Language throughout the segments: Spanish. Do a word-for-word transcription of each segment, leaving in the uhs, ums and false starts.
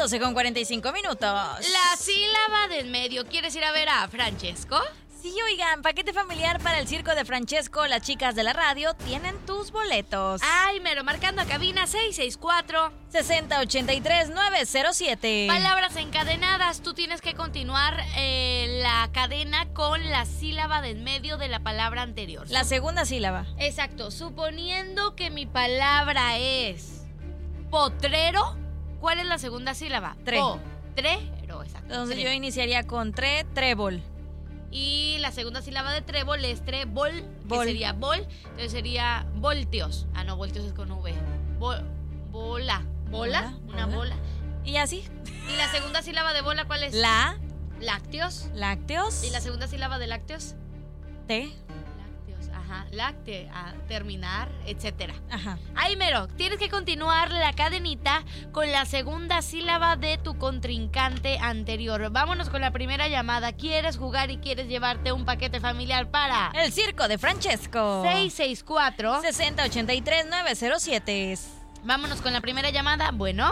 doce con cuarenta y cinco minutos. La sílaba del medio. ¿Quieres ir a ver a Francesco? Sí, oigan, paquete familiar para el circo de Francesco. Las chicas de la radio tienen tus boletos. Ay, mero, marcando a cabina seis seis cuatro, seis cero ocho tres, nueve cero siete. Palabras encadenadas. Tú tienes que continuar eh, la cadena con la sílaba del medio de la palabra anterior. La segunda sílaba. Exacto. Suponiendo que mi palabra es potrero, ¿cuál es la segunda sílaba? Tre. Potrero, exacto. Entonces tre. yo iniciaría con tre, trébol. Y la segunda sílaba de trébol es trebol, Bol. que sería bol. Entonces sería voltios. Ah, no, voltios es con V. Bo- bola. ¿Bola? Bola, Una bola. bola. Y así. ¿Y la segunda sílaba de bola cuál es? La, Lácteos. lácteos. ¿Y la segunda sílaba de lácteos? T. Lácteos, ajá. Lácte, a terminar, etcétera. Ajá. Ahí mero, tienes que continuar la cadenita con la segunda sílaba de tu contrincante anterior. Vámonos con la primera llamada. ¿Quieres jugar y quieres llevarte un paquete familiar para El circo de Francesco. seis seis cuatro? seis cero ocho tres, nueve cero siete. Vámonos con la primera llamada. Bueno.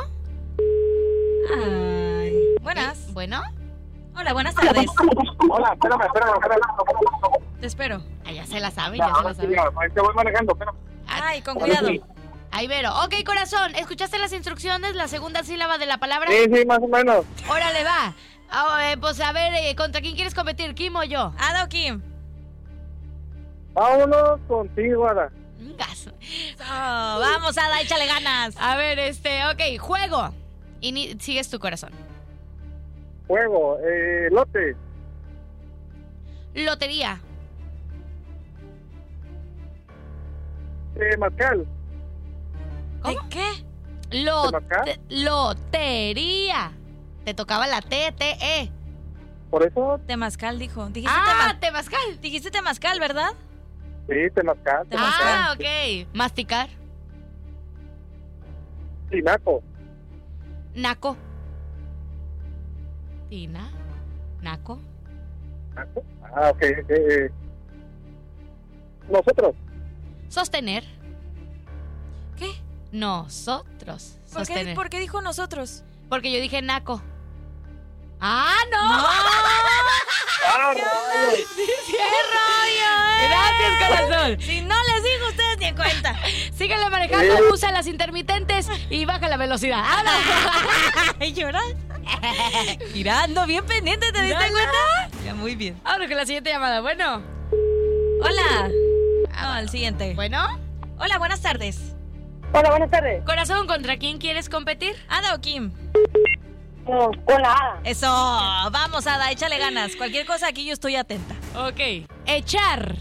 Ay. Buenas. ¿Eh? Bueno. Hola, buenas tardes. Hola, espérame, espérame, espérame. Te espero. Ah, ya se la sabe, ya se la sabe. Es que voy manejando, espérame. Ay, con cuidado. Ahí mero. Ok, corazón, ¿escuchaste las instrucciones? La segunda sílaba de la palabra. Sí, sí, más o menos. Órale, va. Ah, eh, pues a ver, eh, ¿contra quién quieres competir? ¿Kim o yo? Ada o Kim. Vámonos contigo, Ada. Un gas. Oh, vamos, Ada, échale ganas. A ver, este, ok, juego. Y ni- sigues tu corazón. Juego, eh, lote, Lotería. eh, mascal, ¿De qué? Lot- ¿Temazcal? lotería. Te tocaba la T, T, E. por eso, Temazcal dijo. Dijiste, Ah, tema- temazcal. Dijiste temazcal, ¿verdad? sí, temazcal, Ah, ok. Masticar. tinaco, Naco. Tina. Naco. tinaco. Ah, ok, eh, nosotros, Sostener. ¿Qué? Nosotros. ¿Por qué, Sostener. ¿Por qué dijo nosotros? Porque yo dije naco. ¡Ah, no! ah, rayos. ¡Qué rollo! Gracias, corazón. Si no les digo, ustedes ni en cuenta. Síguele manejando, Sí. usa las intermitentes y baja la velocidad. ¡Vámonos! Ay, lloras. Girando, bien pendiente, ¿te diste Ya, ya. cuenta? Ya, muy bien. Vámonos con la siguiente llamada. Bueno. Hola. Ah, No, bueno. el siguiente. Bueno. Hola, buenas tardes. Hola, buenas tardes. Corazón, ¿contra quién quieres competir? Ada o Kim. No, con la Ada. Eso. Vamos, Ada, échale ganas. Cualquier cosa aquí yo estoy atenta. Ok. Echar.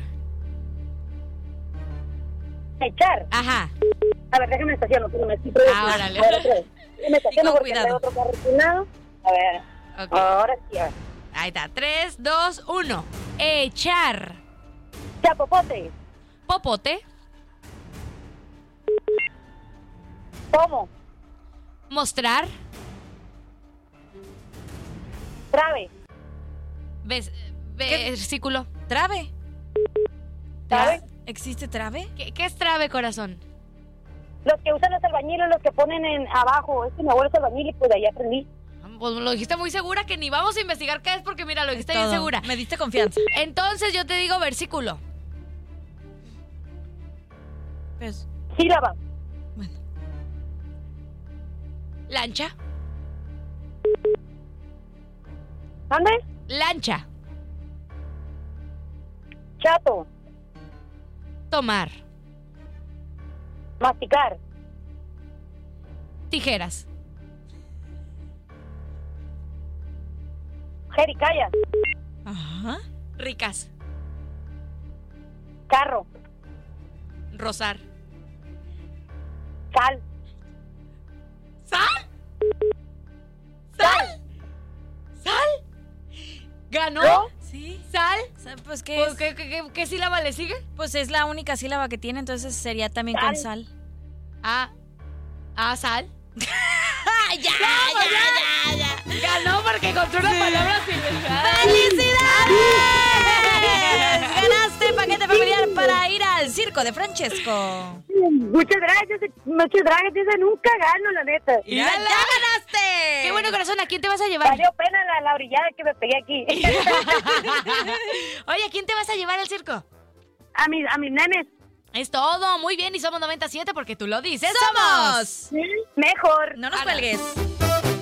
Echar. Ajá. A ver, déjame estacionar, porque me estoy Ah, órale. Déjame estacionar con porque cuidado. hay otro carro inclinado. A ver, Ok. ahora sí. A ver. Ahí está. Tres, dos, uno. Echar. Chapopote. Popote. Tomo. Mostrar. Trave. Ves- versículo. ¿Trave? ¿Trave? ¿Existe trave? ¿Qué, qué es trave, corazón? Los que usan los albañiles, los que ponen en abajo. Es que mi abuelo es albañil y pues de ahí aprendí. Pues lo dijiste muy segura que ni vamos a investigar qué es porque mira, lo dijiste Es bien todo. segura. Me diste confianza. Entonces yo te digo versículo. Pues, Sílaba. bueno. Lancha. ¿Dónde? Lancha. Chato. Tomar. Masticar. Tijeras. Jericaya. Ajá. Ricas. Carro. Rosar. Sal. ¿Sal? ¿Sal? ¿Sal? ¿Ganó? ¿No? Sí. ¿Sal? Sa- Pues, ¿qué Pues, es? ¿Qué, qué, qué, qué sílaba le sigue? Pues es la única sílaba que tiene, entonces sería también con sal. Ah, ah, sal. ¡Ah, ya, ya, ya, ya! Ganó porque encontró una palabra sin ¡Felicidades! Ganaste paquete familiar para ir al circo de Francesco. Muchas gracias, muchas gracias. Esa nunca gano, la neta. ¡Ya, ya ganaste! ganaste! ¡Qué bueno, corazón! ¿A quién te vas a llevar? Valió pena la, la brillada que me pegué aquí. Oye, ¿a quién te vas a llevar al circo? a, mis, a mis nenes. Es todo, muy bien, y somos noventa y siete porque tú lo dices. ¡Somos! Mejor. No nos Ala. cuelgues.